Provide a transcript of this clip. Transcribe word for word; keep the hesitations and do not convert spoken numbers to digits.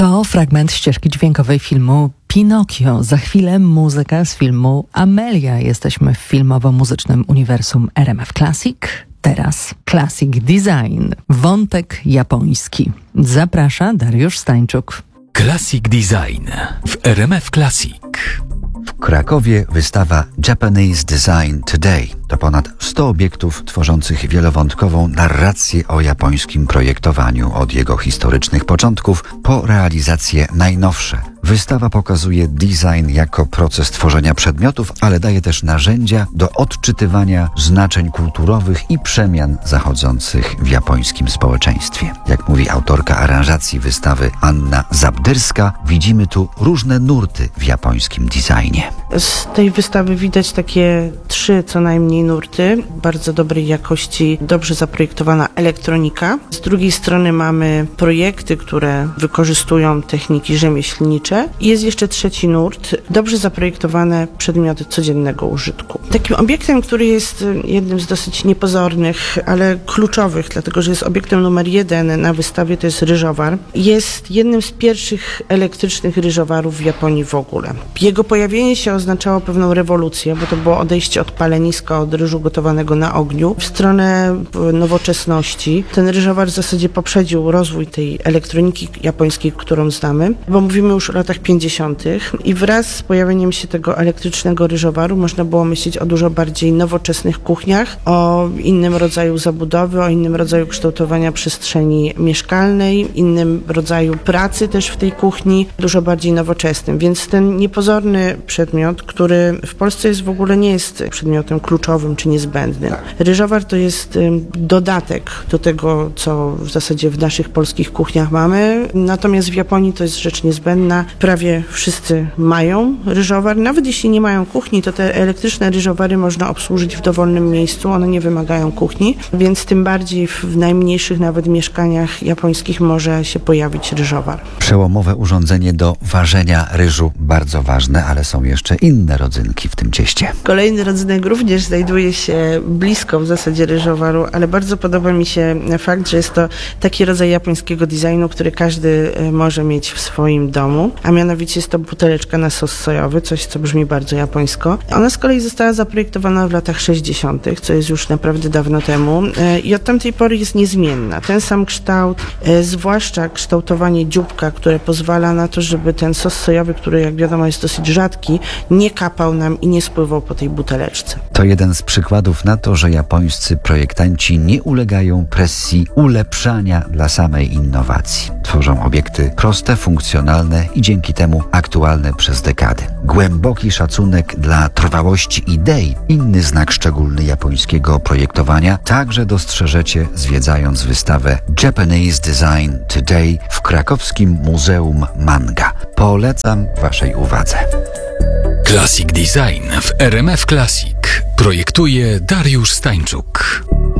To fragment ścieżki dźwiękowej filmu Pinokio. Za chwilę muzyka z filmu Amelia. Jesteśmy w filmowo-muzycznym uniwersum R M F Classic. Teraz Classic Design. Wątek japoński. Zaprasza Dariusz Stańczuk. Classic Design w R M F Classic. W Krakowie wystawa Japanese Design Today. To ponad sto obiektów tworzących wielowątkową narrację o japońskim projektowaniu od jego historycznych początków po realizacje najnowsze. Wystawa pokazuje design jako proces tworzenia przedmiotów, ale daje też narzędzia do odczytywania znaczeń kulturowych i przemian zachodzących w japońskim społeczeństwie. Jak mówi autorka aranżacji wystawy Anna Zabdyrska, widzimy tu różne nurty w japońskim designie. Z tej wystawy widać takie trzy co najmniej nurty. Bardzo dobrej jakości, dobrze zaprojektowana elektronika. Z drugiej strony mamy projekty, które wykorzystują techniki rzemieślnicze. I jest jeszcze trzeci nurt, dobrze zaprojektowane przedmioty codziennego użytku. Takim obiektem, który jest jednym z dosyć niepozornych, ale kluczowych, dlatego że jest obiektem numer jeden na wystawie, to jest ryżowar. Jest jednym z pierwszych elektrycznych ryżowarów w Japonii w ogóle. Jego pojawienie się oznaczało pewną rewolucję, bo to było odejście od paleniska, od ryżu gotowanego na ogniu, w stronę nowoczesności. Ten ryżowar w zasadzie poprzedził rozwój tej elektroniki japońskiej, którą znamy, bo mówimy już o latach pięćdziesiątych i wraz z pojawieniem się tego elektrycznego ryżowaru można było myśleć o dużo bardziej nowoczesnych kuchniach, o innym rodzaju zabudowy, o innym rodzaju kształtowania przestrzeni mieszkalnej, innym rodzaju pracy też w tej kuchni, dużo bardziej nowoczesnym. Więc ten niepozorny przedmiot, który w Polsce jest w ogóle nie jest przedmiotem kluczowym czy niezbędnym. Ryżowar to jest dodatek do tego, co w zasadzie w naszych polskich kuchniach mamy, natomiast w Japonii to jest rzecz niezbędna. Prawie wszyscy mają ryżowar. Nawet jeśli nie mają kuchni, to te elektryczne ryżowary można obsłużyć w dowolnym miejscu. One nie wymagają kuchni, więc tym bardziej w najmniejszych nawet mieszkaniach japońskich może się pojawić ryżowar. Przełomowe urządzenie do ważenia ryżu, bardzo ważne, ale są jeszcze inne rodzynki w tym cieście. Kolejny rodzynek również znajduje się blisko w zasadzie ryżowaru, ale bardzo podoba mi się fakt, że jest to taki rodzaj japońskiego designu, który każdy może mieć w swoim domu. A mianowicie jest to buteleczka na sos sojowy, coś co brzmi bardzo japońsko. Ona z kolei została zaprojektowana w latach sześćdziesiątych, co jest już naprawdę dawno temu i od tamtej pory jest niezmienna. Ten sam kształt, zwłaszcza kształtowanie dzióbka, które pozwala na to, żeby ten sos sojowy, który jak wiadomo jest dosyć rzadki, nie kapał nam i nie spływał po tej buteleczce. To jeden z przykładów na to, że japońscy projektanci nie ulegają presji ulepszania dla samej innowacji. Tworzą obiekty proste, funkcjonalne i dzięki temu aktualne przez dekady. Głęboki szacunek dla trwałości idei, inny znak szczególny japońskiego projektowania, także dostrzeżecie zwiedzając wystawę Japanese Design Today w krakowskim Muzeum Manga. Polecam waszej uwadze. Classic Design w R M F Classic projektuje Dariusz Stańczuk.